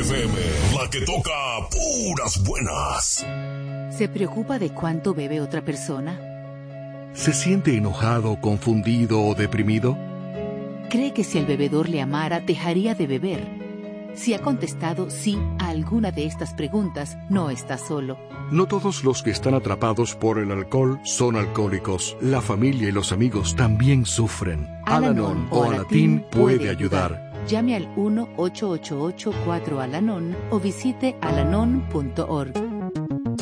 FM, la que toca puras buenas. ¿Se preocupa de cuánto bebe otra persona? ¿Se siente enojado, confundido o deprimido? ¿Cree que si el bebedor le amara, dejaría de beber? Si ha contestado sí a alguna de estas preguntas, no está solo. No todos los que están atrapados por el alcohol son alcohólicos. La familia y los amigos también sufren. Al-Anon o Alatín puede ayudar. Llame al 1-888-4-ALANON o visite alanon.org.